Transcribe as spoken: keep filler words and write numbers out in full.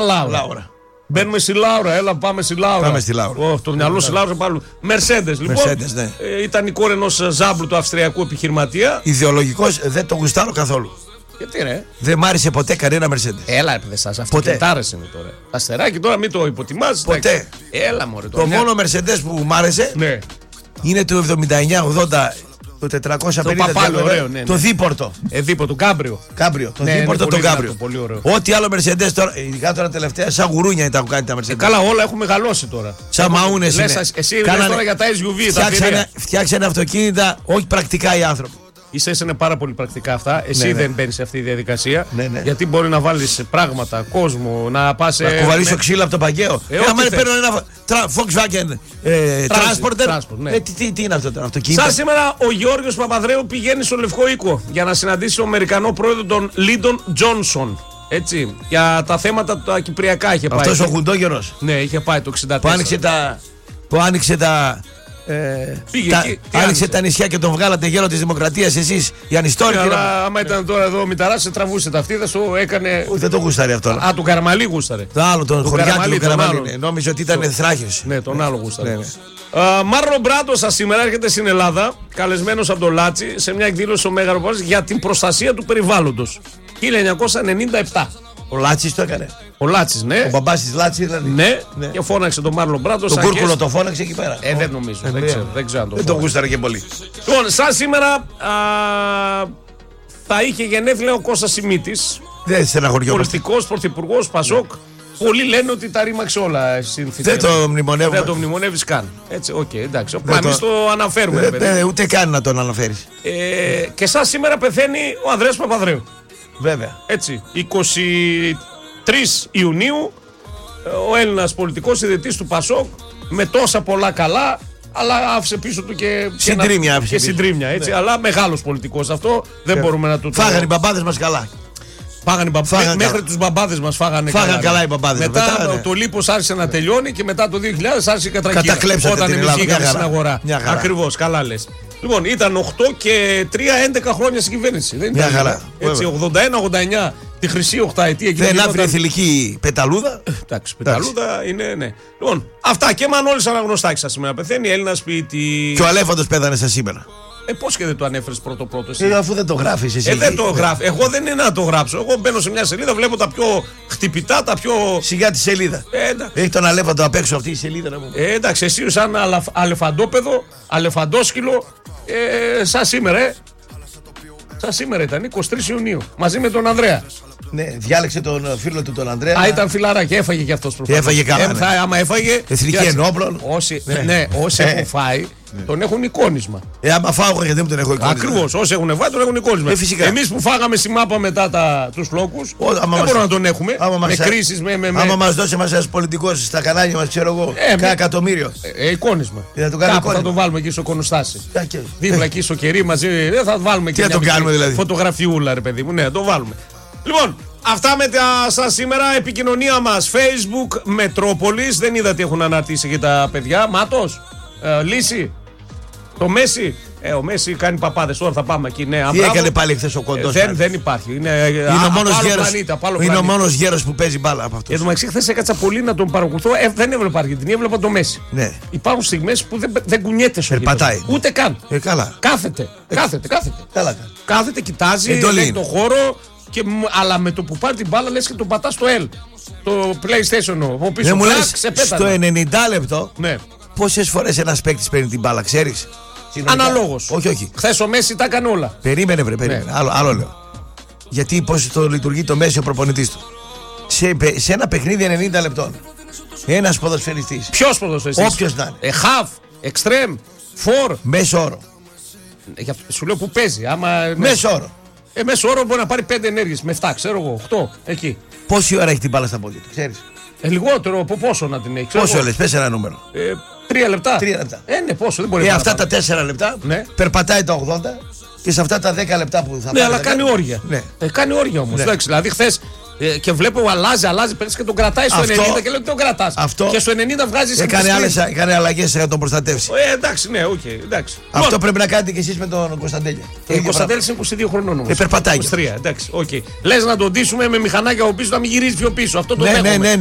Λάουρα. Μπαίνουμε στη Λάουρα, έλα πάμε στη Λάουρα. Πάμε στη Λάουρα. Oh, το μυαλό στη Λάουρα πάλι. Mercedes, λοιπόν. Mercedes, ναι. ε, ήταν η κόρη ενός ζάμπλου του αυστριακού επιχειρηματία. Ιδεολογικός δεν το γουστάρω καθόλου. Γιατί ρε. Δεν μ' άρεσε ποτέ κανένα Mercedes. Έλα, ρε σας, αυτοκινητάρες είναι τώρα. Αστεράκι τώρα, μην το υποτιμάς. Ποτέ. Έλα, μωρέ. Το μια... μόνο Mercedes που μ' άρεσε ναι. είναι το εβδομήντα εννιά ογδόντα. Το τετρακόσια πενήντα. Το παπάλο, ωραίο, ναι, ναι. Το δίπορτο. Ε, δίπορτο, κάμπριο. Κάμπριο. Το ναι, δίπορτο, το κάμπριο. Ό,τι άλλο Mercedes τώρα, ειδικά τώρα τελευταία, σαν γουρούνια ήταν που κάνει τα Mercedes. Ε, καλά, όλα έχουν μεγαλώσει τώρα. Σαν μαούνες είναι. Εσύ λες τώρα για τα ες γιου βι, τα θηρία. Φτιάξανε αυτοκίνητα, όχι πρακτικά οι άνθρωποι. Η ΣΕΣ είναι πάρα πολύ πρακτικά αυτά. Εσύ ναι, ναι. δεν μπαίνεις σε αυτή τη διαδικασία. Ναι, ναι. Γιατί μπορεί να βάλεις πράγματα, κόσμο, να πας. Να κουβαλήσω ξύλα από το παγκαίο. Ε, άμα παίρνω ένα Volkswagen ε, Transporter. Transport, ναι. ε, τι, τι, τι είναι αυτό το αυτοκίνητο. Σαν σήμερα ο Γεώργιος Παπαδρέου πηγαίνει στο Λευκό Οίκο για να συναντήσει τον Αμερικανό πρόεδρο τον Λίντον Τζόνσον. Έτσι, για τα θέματα τα κυπριακά είχε πάει. Αυτός ο Χουντόγερος. Ναι, είχε πάει το εξήντα τέσσερα. Που άνοιξε τα. Που άνοιξε τα Ε, Πήγε τα, εκεί, άνοιξε τα νησιά και τον βγάλατε γέρο της Δημοκρατίας εσείς οι ανιστόροι. Αλλά άμα ήταν τώρα εδώ ο Μηταράς, σε τραβούσε τα αυτή, θα σου έκανε. Δεν το γούσταρε αυτό. Α, του Καραμαλή γούσταρε. Το άλλο, τον χωριάτη του Καραμαλή. Νόμιζε ότι ήταν το... θράχιος. Ναι, τον άλλο γούσταρε. Ναι, ναι. Uh, Μάρλον Μπράντο σας σήμερα έρχεται στην Ελλάδα, καλεσμένος από το Λάτσι, σε μια εκδήλωση στο Μέγαρο Πόλης για την προστασία του περιβάλλοντος. χίλια εννιακόσια ενενήντα επτά. Ο Λάτσης το έκανε. Ο Λάτσης, ναι. Ο μπαμπάς της Λάτσι δηλαδή. Ναι, ναι. Και φώναξε τον Μάρλον Μπράντο. Τον Κούρκουλο το φώναξε εκεί πέρα. Ε, δεν νομίζω. Ε, δεν ξέρω, δεν ξέρω αν το Δεν το γούσταρε και πολύ. Λοιπόν, σαν σήμερα α, θα είχε γενέθλια ο Κώστας Σιμίτης. Δεν στεναχωριόμαστε. Πολιτικός, πρωθυπουργός, Πασόκ. Ναι. Πολλοί λένε ότι τα ρήμαξε όλα. Δεν το μνημονεύουμε. Δεν το μνημονεύεις καν. Έτσι, οκ, okay, εντάξει. Μα εμείς το... το αναφέρουμε. Δεν, δε, ούτε καν να τον αναφέρεις. Ε, και σαν σήμερα πεθαίνει ο Ανδρέας Παπαδρέου. Βέβαια. Έτσι, εικοστή τρίτη Ιουνίου, ο Έλληνας πολιτικός ιδρυτής του Πασόκ, με τόσα πολλά καλά, αλλά άφησε πίσω του και συντρίμια. Και, και συντρίμια, έτσι, ναι. Αλλά μεγάλος πολιτικός αυτό, δεν yeah. μπορούμε να του το... Φάγανε οι μπαμπάδες μας καλά. Φάγανε οι μπαμπάδες, μέχρι καλά. Τους μπαμπάδες μας φάγανε Φάγανε καλά. καλά οι μπαμπάδες. Μετά, μετά το, ναι. το λίπος άρχισε να τελειώνει και μετά το δύο χιλιάδες άρχισε η κατρακύλα. Όταν εμείς βγήκαμε στην αγορά. Ακριβώς, καλά λες. Λοιπόν, ήταν οκτώ και τρία, έντεκα χρόνια στην κυβέρνηση. Δεν ήταν χαρά. Έτσι, ογδόντα ένα ογδόντα εννιά τη χρυσή οχταετία. Δεν άφηνε θηλυκή πεταλούδα. Εντάξει, πεταλούδα είναι, ναι. Λοιπόν, αυτά και Μανώλης Αναγνωστάκης σας σήμερα πεθαίνει. Έλληνας ποιητή. Και ο Αλέφαντος πέθανε σας σήμερα. Ε, πώς και δεν το ανέφερες πρώτο-πρώτο εσύ. Ε, αφού δεν το γράφεις εσύ. Ε, δεν το γράφει. Εγώ δεν είναι να το γράψω. Εγώ μπαίνω σε μια σελίδα, βλέπω τα πιο χτυπητά, τα πιο. Σιγά τη σελίδα. Ε, Έχει τον Αλέφαντο απ' έξω αυτή η σελίδα να μου. Ε, εντάξει, εσύ σαν αλαφ, αλεφαντόπεδο, αλεφαντόσκυλο, ε, σαν σήμερα, ε. Σαν σήμερα ήταν, εικοστή τρίτη Ιουνίου, μαζί με τον Ανδρέα. Ναι, διάλεξε τον φίλο του τον Ανδρέα. Α, ήταν φιλαράκι, έφαγε κι αυτός προφανώς. Έφαγε καλά. Ε, θα, άμα έφαγε. Εθνική ενόπλων. Όσοι, ναι. Ναι, όσοι έχουν φάει, τον έχουν εικόνισμα. Ε, άμα φάω γιατί δεν μου τον έχω εικόνισμα. Ακριβώς, όσοι έχουν φάει τον έχουν εικόνισμα. Ε, εμείς που φάγαμε στη μάπα μετά τα, τους φλόκους, δεν μπορούμε να τον έχουμε. Άμα με κρίσεις, με. με, με... Άμα μας δώσει μας ένας πολιτικός στα κανάλια μας, ξέρω εγώ, ε, κάνα εκατομμύριο. Ε, ε, εικόνισμα. Ε, θα, το Κάπου θα το βάλουμε εκεί στο Κονοστάσι. Okay. Δίπλα εκεί στο κερί μαζί. Δεν θα βάλουμε εκεί. Τι θα το κάνουμε δηλαδή. Φωτογραφιούλα, ρε παιδί μου. Ναι, το βάλουμε. Λοιπόν, αυτά με τα σας σήμερα. Επικοινωνία μας Facebook Μετρόπολης. Δεν είδα τι έχουν αναρτήσει και τα παιδιά. Μάτος, ε, Λύση, το Μέση. Ε, ο Μέση κάνει παπάδες. Τώρα θα πάμε εκεί. Ναι, τι μπράβο. Έκανε πάλι χθες ο Κοντός. Ε, δεν, δεν υπάρχει. Είναι, είναι α, ο μόνος γέρος, πλανήτα, είναι ο μόνος γέρος που παίζει μπάλα από αυτούς. Εν τω μεταξύ, χθες έκατσα πολύ να τον παρακολουθώ. Ε, δεν έβλεπα Αργεντινή, έβλεπα το Μέση. Ναι. Υπάρχουν στιγμές που δεν, δεν κουνιέται στο γήπεδο. Ούτε καν. Ε, καλά. Κάθεται. Ε, κάθεται, κάθεται. Καλά. Κάθεται, κοιτάζει, λέει το χώρο. Και, αλλά με το που πάρει την μπάλα λες και τον πατάς στο L. Το PlayStation ο πίσω. Δεν μου λες στο ενενήντα λεπτό ναι. Πόσες φορές ένας παίκτης παίρνει την μπάλα, ξέρεις. Αναλόγως. Όχι, όχι. Χθες ο Μέση τα έκανε όλα. Περίμενε, βρε, περίμενε. Ναι. Άλλο, άλλο λέω. Γιατί πώς το λειτουργεί το Μέση ο προπονητής του. Σε, σε ένα παιχνίδι ενενήντα λεπτών. Ένας ποδοσφαιριστής. Ποιος ποδοσφαιριστής? Όποιος να είναι. Ε, half, extreme, four. Μέσο όρο. Ε, σου λέω που παίζει. Άμα, μέσο όρο. Ε, μέσο όρο μπορεί να πάρει πέντε ενέργειες. Με εφτά, ξέρω εγώ. οκτώ. Εκεί. Πόση ώρα έχει την μπάλα στα πόδια του, ξέρεις. Ε, λιγότερο από πόσο να την έχει. Πόσο λες, πες ένα νούμερο. Ε, τρία λεπτά. Τρία λεπτά. Ε, ναι, πόσο, δεν μπορεί ε, να αυτά τα τέσσερα λεπτά ναι. Περπατάει τα ογδόντα και σε αυτά τα δέκα λεπτά που θα ναι, αλλά κάνει κάνει... όργια. Ναι. Ε, κάνει όργια όμως. Ναι. Εντάξει, δηλαδή χθες Ε, και βλέπω αλλάζει, αλλάζει. Πέρυσι και τον κρατάει στο Αυτό, ενενήντα και λέει ότι τον κρατά. Και στο ενενήντα βγάζει σε έκανε, άλλες, έκανε αλλαγές για να τον προστατεύσει. Ε, εντάξει, ναι, οκ. Okay, εντάξει. Αυτό Μόνο. πρέπει να κάνετε κι εσείς με τον Κωνσταντέλια. Ο Κωνσταντέλης είναι είκοσι δύο χρονών όμως. Ε, περπατάει. είκοσι τρία, εντάξει, οκ. Okay. Λες να τον ντύσουμε με μηχανάκια από πίσω να μην γυρίζει πιο πίσω. Αυτό το ναι, δέχομαι. Ναι, ναι.